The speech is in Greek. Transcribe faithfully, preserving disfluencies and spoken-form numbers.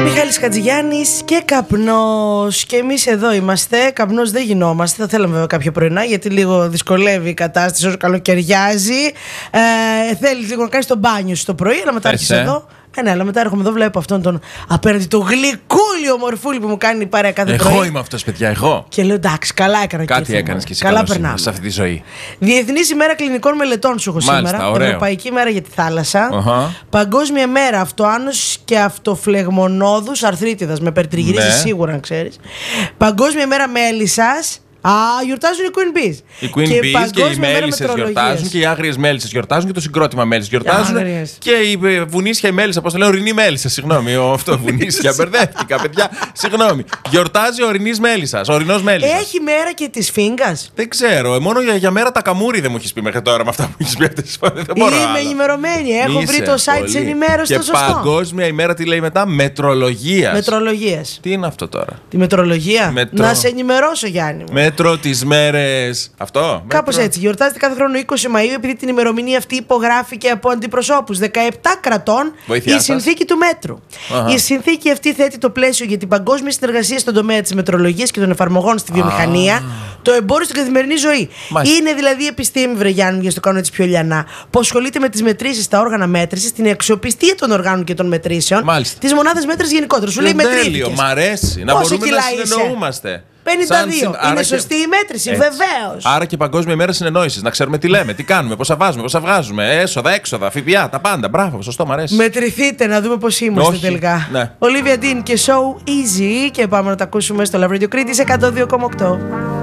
Μιχάλης Χατζηγιάννης και καπνός. Και εμείς εδώ είμαστε. Καπνός δεν γινόμαστε. Θα θέλαμε βέβαια κάποια πρωινά, γιατί λίγο δυσκολεύει η κατάσταση όσο καλοκαιριάζει. Ε, θέλεις λίγο να κάνεις το μπάνιο σου το πρωί, αλλά μετά έρχεσαι εδώ. Ε, ναι, αλλά μετά έρχομαι εδώ, βλέπω αυτόν τον απέναντι το γλυκούλιο μορφούλι που μου κάνει παρέα κάθε εγώ πρωί. Εγώ είμαι αυτός, παιδιά, εγώ. Και λέω εντάξει, καλά έκανα. Κάτι έκανες και εσύ. Καλά περνάμε σε αυτή τη ζωή. Διεθνής ημέρα κλινικών μελετών σου έχω Μάλιστα, σήμερα. ωραίο. Ευρωπαϊκή μέρα για τη θάλασσα. Uh-huh. Παγκόσμια μέρα αυτοάνωσης και αυτοφλεγμονώδους αρθρίτιδας. Με περιτριγυρίζει, ναι, σίγουρα, αν ξέρεις. Παγκόσμια μέρα μέλισσας. Α, γιορτάζουν οι Queen Bees. Οι Queen και Bees και οι μέλισσες γιορτάζουν και οι άγριες μέλισσες γιορτάζουν και το συγκρότημα μέλισσες γιορτάζουν. Και η βουνίσια η μέλισσα, πώς το λέω, ορεινή μέλισσα. Συγγνώμη, αυτό βουνίσια, μπερδεύτηκα, παιδιά. Συγγνώμη. Γιορτάζει ο ορεινής μέλισσας, ορεινός μέλισσας. Έχει μέρα και τη φίγκας. Δεν ξέρω, μόνο για, για μέρα τα καμούρι δεν μου έχει πει μέχρι τώρα με αυτά που έχει πει αυτές τις φορές. Δεν μπορώ. Είμαι ενημερωμένη, έχω Είσαι βρει το site της ενημέρωσης το σωστό. Και παγκόσμια ημέρα τι λέει μετά, μετρολογίας. Μετρολογίας. Τι είναι αυτό τώρα? Τη μετρολογία. Μετρο... Να σε ενημερώσω, Γιάννη μου. Μέτρο τις μέρες. Αυτό. Κάπως έτσι. Γιορτάζεται κάθε χρόνο είκοσι Μαΐου, επειδή την ημερομηνία αυτή υπογράφηκε από αντιπροσώπους δεκαεπτά κρατών. Βοήθειά η συνθήκη του μέτρου. Αχα. Η συνθήκη αυτή θέτει το πλαίσιο για την παγκόσμια συνεργασία στον τομέα της μετρολογίας και των εφαρμογών στη βιομηχανία, το εμπόριο στην καθημερινή ζωή. Μάλιστα. Είναι δηλαδή επιστήμη, βρε Γιάννη, για να το κάνω έτσι πιο λιανά, που ασχολείται με τις μετρήσεις στα όργανα μέτρησης, την αξιοπιστία των οργάνων και των μετρήσεων, τις μονάδες μέτρησης γενικότερα. Σου λέει μετρήθηκες. Μ' αρέσει. Να μπορούμε να συνεννοούμαστε. πενήντα δύο. Σαν... Είναι και... σωστή η μέτρηση, βεβαίως. Άρα και παγκόσμια ημέρα συνεννόησης. Να ξέρουμε τι λέμε, τι κάνουμε, πόσα βάζουμε, πόσα βγάζουμε. Έσοδα, έξοδα, ΦΠΑ, τα πάντα. Μπράβο, σωστό, μ' αρέσει. Μετρηθείτε να δούμε πώς είμαστε. Όχι. Τελικά. Ναι. Olivia Dean και So Easy. Και πάμε να τα ακούσουμε στο Love Radio Κρήτης εκατόν δύο κόμμα οκτώ.